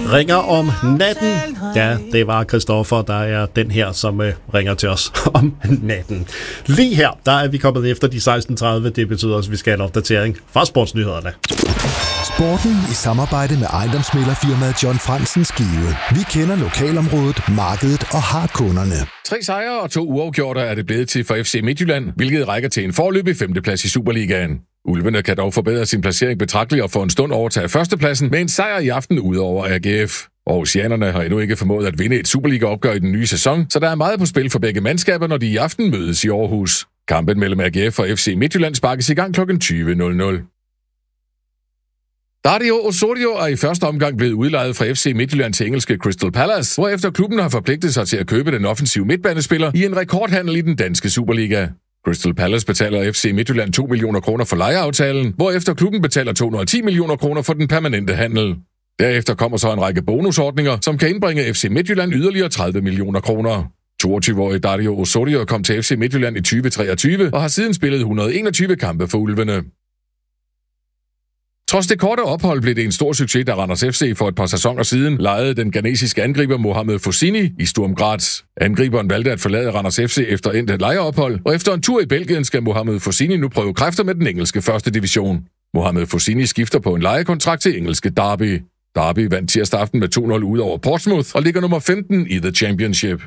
ringer om natten. Ja, det var Christoffer, der er den her, som ringer til os om natten. Lige her, der er vi kommet efter de 16:30. Det betyder også, at vi skal have en opdatering fra sportsnyhederne. Sporten i samarbejde med ejendomsmæglerfirmaet John Fransen Skive. Vi kender lokalområdet, markedet og har kunderne. 3 sejre og 2 uafgjorte er det blevet til for FC Midtjylland, hvilket rækker til en foreløbig 5. plads i Superligaen. Ulvene kan dog forbedre sin placering betragteligt og få en stund overtage førstepladsen med en sejr i aften ud over AGF. Aarhusianerne har endnu ikke formået at vinde et Superliga-opgør i den nye sæson, så der er meget på spil for begge mandskaber, når de i aften mødes i Aarhus. Kampen mellem AGF og FC Midtjylland sparkes i gang kl. 20.00. Dario Osorio er i første omgang blevet udlejet fra FC Midtjylland til engelske Crystal Palace, hvorefter klubben har forpligtet sig til at købe den offensive midtbanespiller i en rekordhandel i den danske Superliga. Crystal Palace betaler FC Midtjylland 2 millioner kroner for lejeaftalen, hvorefter klubben betaler 210 millioner kroner for den permanente handel. Derefter kommer så en række bonusordninger, som kan indbringe FC Midtjylland yderligere 30 millioner kroner. 22-årige Dario Osorio kom til FC Midtjylland i 2023 og har siden spillet 121 kampe for Ulvene. Trods det korte ophold blev det en stor succes, da Randers FC for et par sæsoner siden lejede den ghanesiske angriber Mohamed Foussini i Sturm Graz. Angriberen valgte at forlade Randers FC efter endt lejeophold, og efter en tur i Belgien skal Mohamed Foussini nu prøve kræfter med den engelske første division. Mohamed Foussini skifter på en lejekontrakt til engelske Derby. Derby vandt tirsdag aften med 2-0 ud over Portsmouth og ligger nummer 15 i The Championship.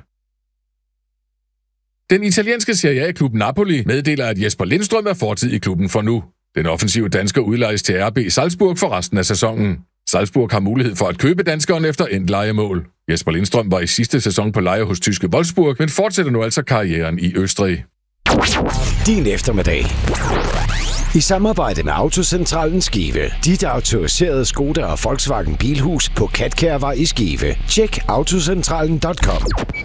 Den italienske Serie A-klub Napoli meddeler, at Jesper Lindstrøm er fortid i klubben for nu. Den offensive dansker udlejes til RB Salzburg for resten af sæsonen. Salzburg har mulighed for at købe danskeren efter endt lejemål. Jesper Lindstrøm var i sidste sæson på leje hos tyske Wolfsburg, men fortsætter nu altså karrieren i Østrig. Din eftermiddag. I samarbejde med Autocentralen Skive. Dit autoriserede Skoda og Volkswagen Bilhus på Katkærvej i Skive. Tjek autocentralen.com.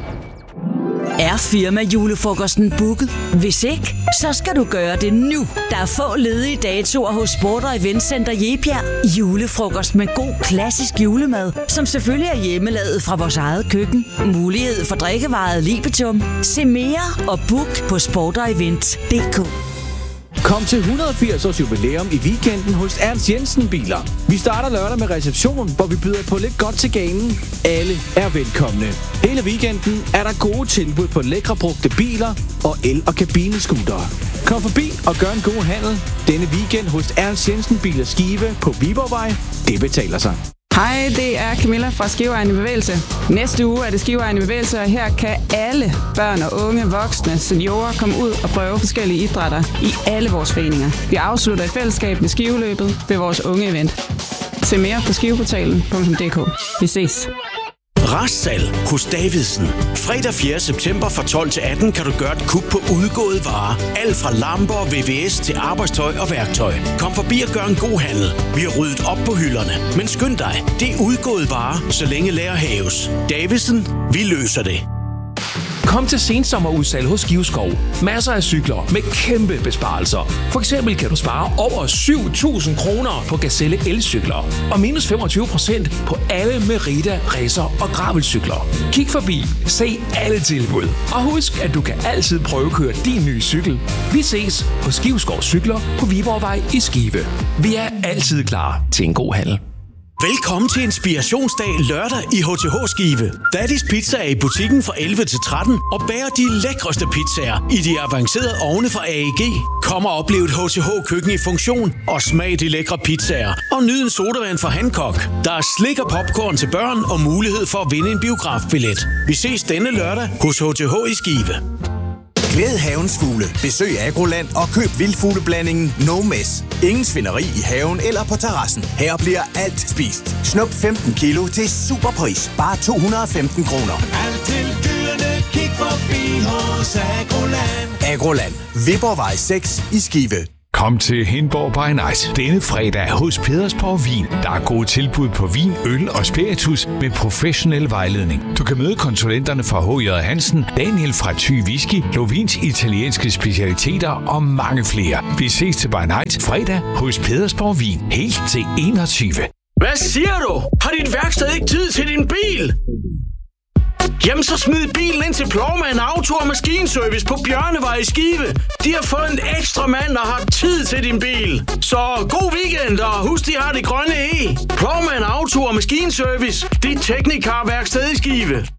Er firma-julefrokosten booket? Hvis ikke, så skal du gøre det nu. Der er få ledige datoer hos Sport & Eventcenter Jebjerg. Julefrokost med god klassisk julemad, som selvfølgelig er hjemmelavet fra vores eget køkken. Mulighed for drikkevaret Libitum. Se mere og book på sportevent.dk. Kom til 180 års jubilæum i weekenden hos Ernst Jensen Biler. Vi starter lørdag med reception, hvor vi byder på lidt godt til ganen. Alle er velkomne. Hele weekenden er der gode tilbud på lækre brugte biler og el- og kabinescootere. Kom forbi og gør en god handel denne weekend hos Ernst Jensen Biler Skive på Viborgvej. Det betaler sig. Hej, det er Camilla fra Skiveegn i Bevægelse. Næste uge er det Skiveegn i Bevægelse, og her kan alle børn og unge, voksne, seniorer komme ud og prøve forskellige idrætter i alle vores foreninger. Vi afslutter i fællesskab med Skiveløbet ved vores unge event. Se mere på skiveportalen.dk. Vi ses. Restsalg hos Davidsen. Fredag 4. september fra 12 til 18 kan du gøre et kub på udgåede varer. Alt fra lamper og VVS til arbejdstøj og værktøj. Kom forbi og gør en god handel. Vi har ryddet op på hylderne. Men skynd dig, det er udgåede varer, så længe lager haves. Davidsen, vi løser det. Kom til sensommerudsalg hos Giveskov. Masser af cykler med kæmpe besparelser. For eksempel kan du spare over 7.000 kroner på Gazelle elcykler. Og minus 25% på alle Merida, Racer og gravelcykler. Kig forbi, se alle tilbud. Og husk, at du kan altid prøvekøre din nye cykel. Vi ses hos Giveskov Cykler på Viborgvej i Skive. Vi er altid klar til en god handel. Velkommen til Inspirationsdag lørdag i HTH Skive. Daddy's Pizza er i butikken fra 11 til 13 og bager de lækreste pizzaer i de avancerede ovne fra AEG. Kom og oplev et HTH-køkken i funktion og smag de lækre pizzaer. Og nyd en sodavand fra Hancock. Der er slik og popcorn til børn og mulighed for at vinde en biografbillet. Vi ses denne lørdag hos HTH i Skive. Glæd havens fugle. Besøg Agroland og køb vildfugleblandingen No Mess. Ingen svineri i haven eller på terrassen. Her bliver alt spist. Snup 15 kilo til superpris. Bare 215 kroner. Alt til dyrene, kig forbi hos Agroland. Agroland. Viborgvej 6 i Skive. Kom til Hindborg by Night denne fredag hos Pedersborg Vin. Der er gode tilbud på vin, øl og spiritus med professionel vejledning. Du kan møde konsulenterne fra H.J. Hansen, Daniel fra Thy Whisky, Lovins italienske specialiteter og mange flere. Vi ses til by Night fredag hos Pedersborg Vin. Helt til 21. Hvad siger du? Har dit værksted ikke tid til din bil? Jamen så smid bilen ind til Plovman Auto og Maskinservice på Bjørnevej i Skive. De har fået en ekstra mand og har tid til din bil. Så god weekend, og husk, de har det grønne E. Plovman Auto og Maskinservice. Dit Teknikarværksted i Skive.